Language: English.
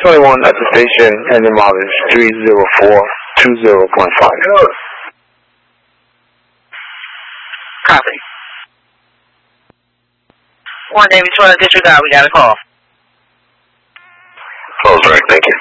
21 at the station, and the mileage 30420.5. Copy. 1 Navy 12 disregard, we got a call. Close right, thank you.